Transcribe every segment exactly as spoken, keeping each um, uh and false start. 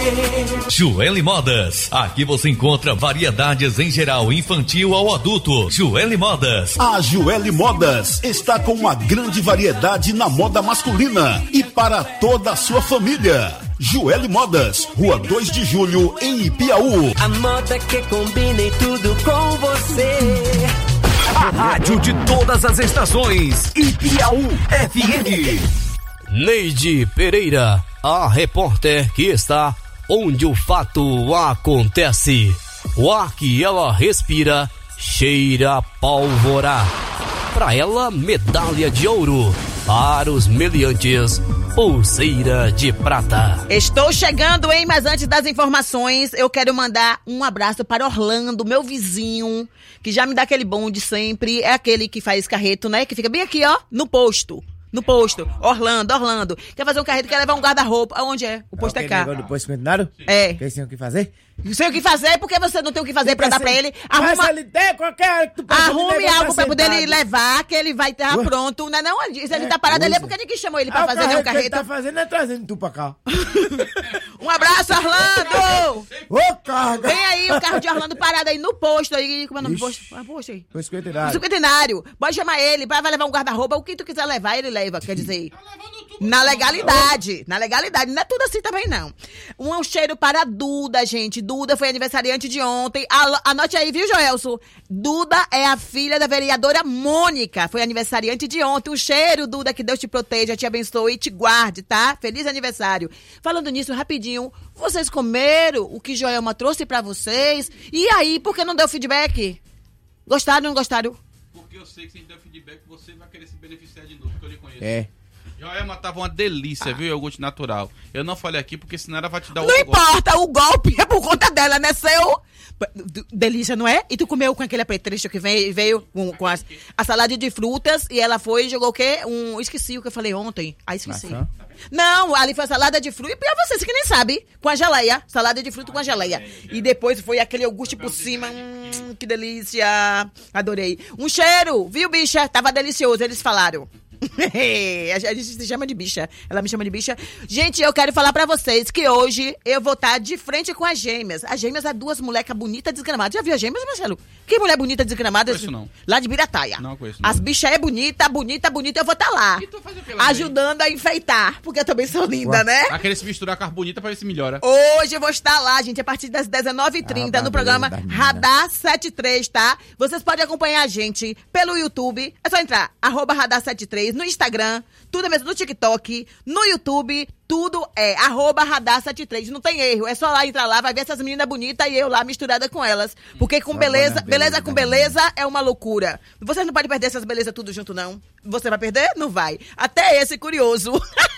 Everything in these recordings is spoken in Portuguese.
Joeli Modas. Aqui você encontra variedades em geral, infantil ao adulto. Joeli Modas. A Joeli Modas está com uma grande variedade na moda masculina e para toda a sua família. Joeli Modas, Rua dois de Julho, em Ipiaú. A moda que combina em tudo com você. A rádio de todas as estações. Ipiaú F M. Neide Pereira, a repórter que está onde o fato acontece. O ar que ela respira cheira a pólvora. Para ela, medalha de ouro. Para os meliantes, pulseira de prata. Estou chegando, hein? Mas antes das informações, eu quero mandar um abraço para Orlando, meu vizinho, que já me dá aquele bom de sempre. É aquele que faz carreto, né? Que fica bem aqui, ó, no posto. No posto. Orlando, Orlando. Quer fazer um carreto, quer levar um guarda-roupa. Aonde é? O posto é, é cá. Do posto centenário? É. Quer sem o que fazer? Não sei o que fazer, porque você não tem o que fazer pra dar pra ele. Arruma, ele tem qualquer, tu arrume algo pra poder ele levar, que ele vai estar pronto. Não é não? Se ele tá parado ali é porque ninguém chamou ele pra ah, fazer nenhum carreto. Ele tá fazendo é trazendo tu pra cá. Um abraço, Orlando! Ô, carga! Vem aí o carro de Orlando parado aí no posto aí. Como é o nome do posto? Ah, posto aí. O cinquentenário. O cinquentenário. Pode chamar ele, vai levar um guarda-roupa. O que tu quiser levar, ele leva, quer dizer. Na legalidade. Na legalidade. Não é tudo assim também, não. Um cheiro para a Duda, gente. Duda foi aniversariante de ontem. Anote aí, viu, Joelson? Duda é a filha da vereadora Mônica. Foi aniversariante de ontem. Um cheiro, Duda, que Deus te proteja, te abençoe e te guarde, tá? Feliz aniversário. Falando nisso, rapidinho, vocês comeram o que Joelma trouxe pra vocês? E aí, por que não deu feedback? Gostaram ou não gostaram? Porque eu sei que se a gente der feedback, você vai querer se beneficiar de novo, porque eu lhe conheço. É. Joelma tava uma delícia, ah. viu, iogurte natural. Eu não falei aqui porque senão ela vai te dar o Não importa, golpe. O golpe é por conta dela, né, seu? Delícia, não é? E tu comeu com aquele apetrecho que veio, veio com, com as, a salada de frutas e ela foi e jogou o quê? Um, esqueci o que eu falei ontem. Ah, esqueci. Maçã? Não, ali foi a salada de fruta. E pra vocês que nem sabem, com a geleia. Salada de fruta com a geleia. E depois foi aquele iogurte por cima. Hum, que delícia. Adorei. Um cheiro, viu, bicha? Tava delicioso, eles falaram. A gente se chama de bicha. Ela me chama de bicha. Gente, eu quero falar pra vocês que hoje eu vou estar de frente com as gêmeas. As gêmeas é duas molecas bonitas desgramadas. Já viu as gêmeas, Marcelo? Que mulher bonita desgramada? Não conheço, não. Lá de Birataia. Não conheço, não. As bichas é bonita, bonita, bonita. Eu vou estar lá. E tu faz o que lá, ajudando a enfeitar. Porque eu também sou linda, Ué. né? A querer se misturar com as bonitas pra ver se melhora. Hoje eu vou estar lá, gente, a partir das dezenove e trinta ah, no programa Radar setenta e três, tá? Vocês podem acompanhar a gente pelo YouTube. É só entrar, arroba Radar setenta e três, no Instagram. Tudo mesmo no TikTok, no YouTube, tudo é arroba Radar setenta e três. Não tem erro, é só lá entrar lá, vai ver essas meninas bonitas e eu lá misturada com elas. Porque com beleza, beleza com beleza é uma loucura. Vocês não podem perder essas belezas tudo junto, não. Você vai perder? Não vai. Até esse curioso.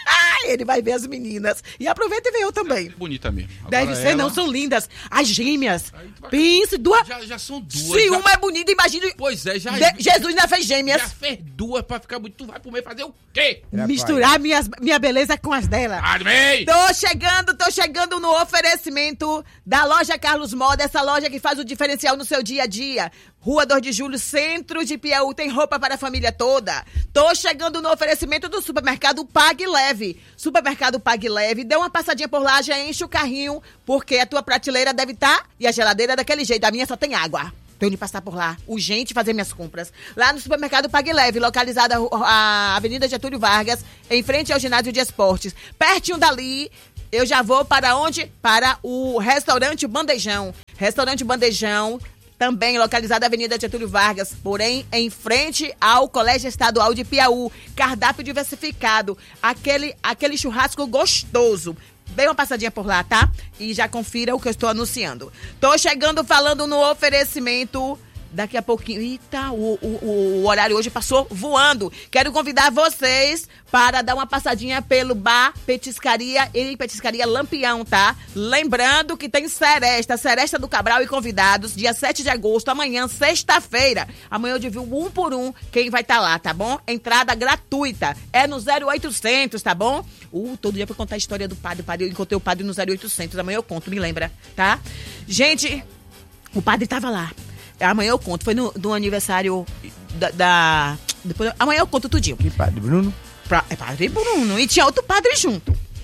Ele vai ver as meninas. E aproveita e vê eu também. É bonita mesmo. Agora Deve ser, ela... não, são lindas. As gêmeas. Vai... Pense, duas. Já, já são duas. Se já... uma é bonita, imagina. Pois é, já. De... Jesus ainda fez gêmeas. Já fez duas pra ficar bonito. Tu vai comer fazer o quê? Misturar minhas, minha beleza com as dela. Amém! Tô chegando, tô chegando no oferecimento da loja Carlos Moda, essa loja que faz o diferencial no seu dia a dia. Rua dois de Julho, centro de Piauí, tem roupa para a família toda. Tô chegando no oferecimento do supermercado Pague Leve. Supermercado Pague Leve, dê uma passadinha por lá, já enche o carrinho, porque a tua prateleira deve estar e a geladeira daquele jeito. A minha só tem água. Tô indo passar por lá, urgente fazer minhas compras. Lá no supermercado Pague Leve, localizada a Avenida Getúlio Vargas, em frente ao ginásio de esportes. Pertinho dali, eu já vou para onde? Para o restaurante Bandejão. Restaurante Bandejão, também localizado na Avenida Getúlio Vargas, porém em frente ao Colégio Estadual de Piauí. Cardápio diversificado, aquele, aquele churrasco gostoso. Dê uma passadinha por lá, tá? E já confira o que eu estou anunciando. Tô chegando falando no oferecimento. Daqui a pouquinho. Eita, o, o, o horário hoje passou voando. Quero convidar vocês para dar uma passadinha pelo bar Petiscaria e Petiscaria Lampião, tá? Lembrando que tem Seresta, Seresta do Cabral e convidados, dia sete de agosto, amanhã, sexta-feira. Amanhã eu divido um por um quem vai estar tá lá, tá bom? Entrada gratuita. É no zero oitocentos, tá bom? Uh, todo dia pra contar a história do padre. O padre, eu encontrei o padre no zero oitocentos. Amanhã eu conto, me lembra, tá? Gente, o padre tava lá. Amanhã eu conto. Foi no, no aniversário da... da depois, amanhã eu conto tudinho. Que padre Bruno? Pra, é padre Bruno. E tinha outro padre junto.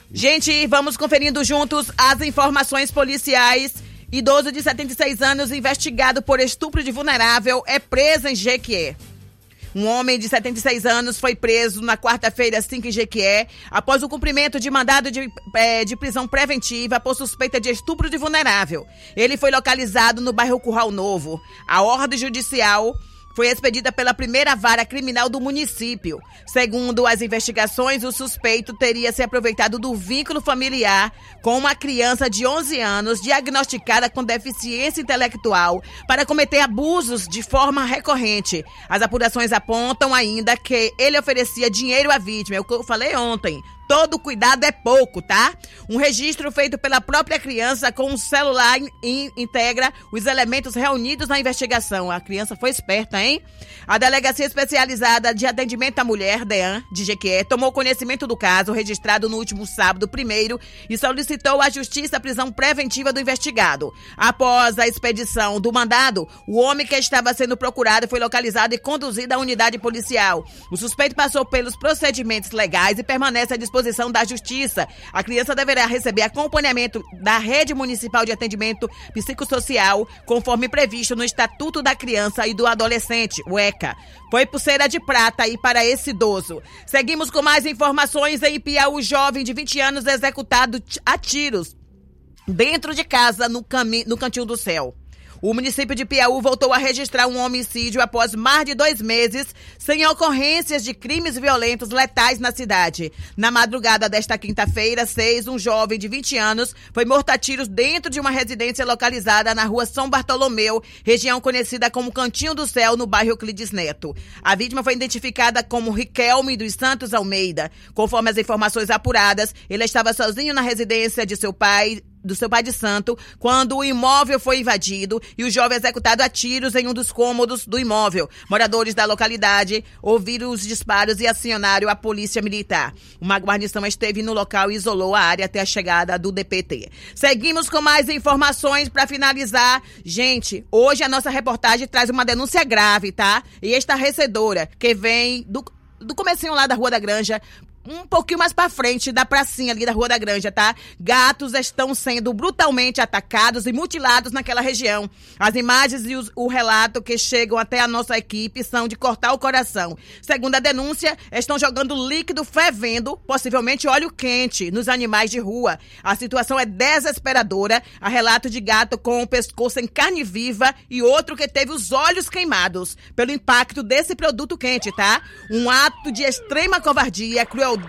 Gente, vamos conferindo juntos as informações policiais. Idoso de setenta e seis anos, investigado por estupro de vulnerável, é preso em Jequié. Um homem de setenta e seis anos foi preso na quarta-feira, cinco em Jequié, após o cumprimento de mandado de, é, de prisão preventiva por suspeita de estupro de vulnerável. Ele foi localizado no bairro Curral Novo. A ordem judicial foi expedida pela primeira vara criminal do município. Segundo as investigações, o suspeito teria se aproveitado do vínculo familiar com uma criança de onze anos diagnosticada com deficiência intelectual para cometer abusos de forma recorrente. As apurações apontam ainda que ele oferecia dinheiro à vítima, é o que eu falei ontem. Todo cuidado é pouco, tá? Um registro feito pela própria criança com um celular in, in, integra os elementos reunidos na investigação. A criança foi esperta, hein? A Delegacia Especializada de Atendimento à Mulher, DEAN, de Jequié, tomou conhecimento do caso, registrado no último sábado primeiro, e solicitou à Justiça a prisão preventiva do investigado. Após a expedição do mandado, o homem que estava sendo procurado foi localizado e conduzido à unidade policial. O suspeito passou pelos procedimentos legais e permanece à disposição da Justiça. A criança deverá receber acompanhamento da Rede Municipal de Atendimento Psicossocial, conforme previsto no Estatuto da Criança e do Adolescente, o ECA. Foi pulseira de prata aí para esse idoso. Seguimos com mais informações. Em Piauí, jovem de vinte anos executado a tiros dentro de casa no, cami- no Cantinho do Céu. O município de Piauí voltou a registrar um homicídio após mais de dois meses sem ocorrências de crimes violentos letais na cidade. Na madrugada desta quinta-feira, seis, um jovem de vinte anos foi morto a tiros dentro de uma residência localizada na rua São Bartolomeu, região conhecida como Cantinho do Céu, no bairro Euclides Neto. A vítima foi identificada como Riquelme dos Santos Almeida. Conforme as informações apuradas, ele estava sozinho na residência de seu pai, do seu pai de santo, quando o imóvel foi invadido e o jovem executado a tiros em um dos cômodos do imóvel. Moradores da localidade ouviram os disparos e acionaram a polícia militar. Uma guarnição esteve no local e isolou a área até a chegada do D P T. Seguimos com mais informações para finalizar. Gente, hoje a nossa reportagem traz uma denúncia grave, tá? E estarrecedora, que vem do, do comecinho lá da Rua da Granja, um pouquinho mais pra frente da pracinha ali da Rua da Granja, tá? Gatos estão sendo brutalmente atacados e mutilados naquela região. As imagens e os, o relato que chegam até a nossa equipe são de cortar o coração. Segundo a denúncia, estão jogando líquido fervendo, possivelmente óleo quente, nos animais de rua. A situação é desesperadora. Há relato de gato com o pescoço em carne viva e outro que teve os olhos queimados pelo impacto desse produto quente, tá? Um ato de extrema covardia, crueldade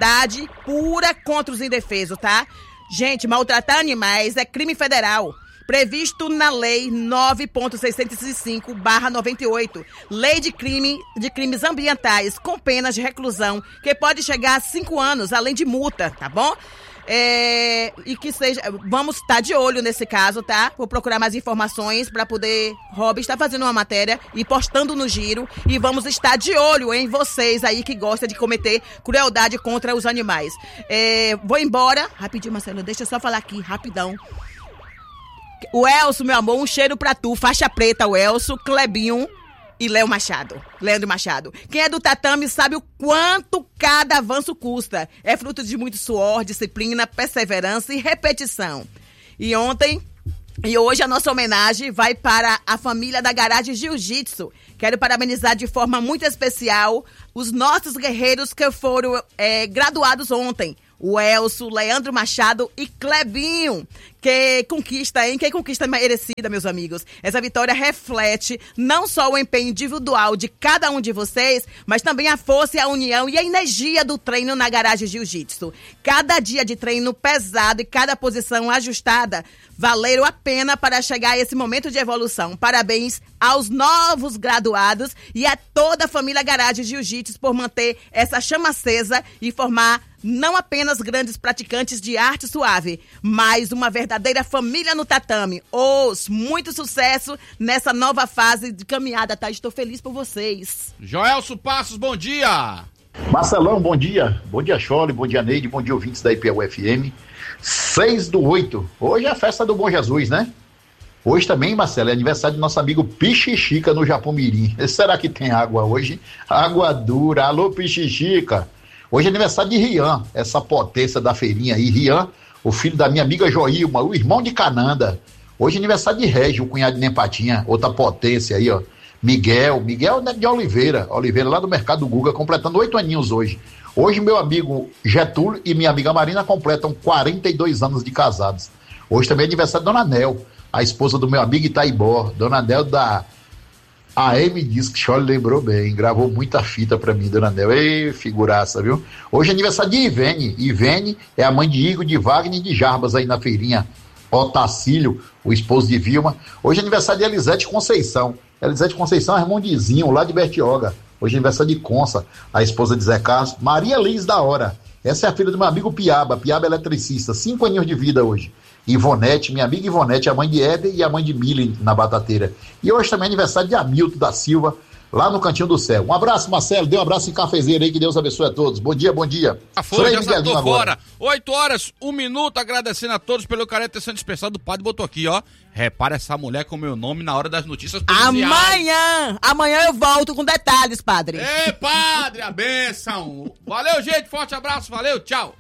pura contra os indefesos, tá? Gente, maltratar animais é crime federal, previsto na Lei nove ponto seiscentos e cinco barra noventa e oito, Lei de, crime, de Crimes Ambientais, com penas de reclusão, que pode chegar a cinco anos, além de multa, tá bom? É, e que seja, vamos estar de olho nesse caso, tá? Vou procurar mais informações para poder, Rob está fazendo uma matéria e postando no Giro, e vamos estar de olho em vocês aí que gostam de cometer crueldade contra os animais. É, vou embora, rapidinho, Marcelo, deixa eu só falar aqui, rapidão. O Elcio, meu amor, um cheiro pra tu, faixa preta, o Elcio, Clebinho e Léo Machado, Leandro Machado. Quem é do tatame sabe o quanto cada avanço custa. É fruto de muito suor, disciplina, perseverança e repetição. E ontem e hoje a nossa homenagem vai para a família da Garagem Jiu-Jitsu. Quero parabenizar de forma muito especial os nossos guerreiros que foram é, graduados ontem. O Elcio, Leandro Machado e Clebinho. Que conquista, hein? Que conquista merecida, meus amigos. Essa vitória reflete não só o empenho individual de cada um de vocês, mas também a força e a união e a energia do treino na Garagem Jiu-Jitsu. Cada dia de treino pesado e cada posição ajustada valeram a pena para chegar a esse momento de evolução. Parabéns aos novos graduados e a toda a família Garagem Jiu-Jitsu por manter essa chama acesa e formar não apenas grandes praticantes de arte suave, mas uma verdadeira família no tatame. Os muito sucesso nessa nova fase de caminhada, tá? Estou feliz por vocês. Joelso Passos, bom dia! Marcelão, bom dia. Bom dia, Chole, bom dia, Neide, bom dia, ouvintes da I P U F M. seis do oito. Hoje é a festa do Bom Jesus, né? Hoje também, Marcelo, é aniversário do nosso amigo Pichichica no Japão Mirim. Será que tem água hoje? Água dura. Alô, Pichichica. Hoje é aniversário de Rian, essa potência da feirinha aí. Rian, o filho da minha amiga Joilma, o irmão de Cananda. Hoje é aniversário de Régio, o cunhado de Nempatinha, outra potência aí, ó. Miguel, Miguel de Oliveira, Oliveira lá do Mercado do Guga, completando oito aninhos hoje. Hoje meu amigo Getúlio e minha amiga Marina completam quarenta e dois anos de casados. Hoje também é aniversário de Dona Nel, a esposa do meu amigo Itaibó. Dona Nel da A M Disc, Chole lembrou bem, gravou muita fita pra mim, Dona Nel. Ei, figuraça, viu? Hoje é aniversário de Ivene. Ivene é a mãe de Igor, de Wagner e de Jarbas aí na feirinha. Otacílio, o esposo de Vilma. Hoje é aniversário de Elisete Conceição. Elisete Conceição é irmão de Zinho, lá de Bertioga. Hoje é aniversário de Consa, a esposa de Zé Carlos. Maria Liz da Hora. Essa é a filha do meu amigo Piaba, Piaba eletricista, cinco aninhos de vida hoje. Ivonete, minha amiga Ivonete, a mãe de Éder e a mãe de Mili na Batateira. E hoje também é aniversário de Hamilton da Silva, lá no Cantinho do Céu. Um abraço, Marcelo, dê um abraço em cafezeiro aí, que Deus abençoe a todos. Bom dia, bom dia. Já foi, já saltou fora. oito horas, um minuto, agradecendo a todos pelo carinho de atenção dispensada. O padre botou aqui, ó. Repara essa mulher com o meu nome na hora das notícias policiais. Amanhã, amanhã eu volto com detalhes, padre. Ei, padre, a bênção. Valeu, gente, forte abraço, valeu, tchau.